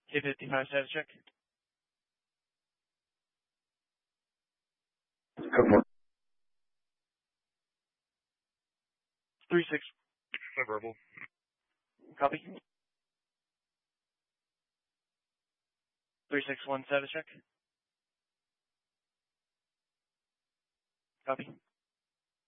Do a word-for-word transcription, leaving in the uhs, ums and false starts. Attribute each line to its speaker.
Speaker 1: K fifty-five status check.
Speaker 2: Go for it.
Speaker 1: Three six.
Speaker 3: Verbal.
Speaker 1: Copy. Three six one status check. Copy.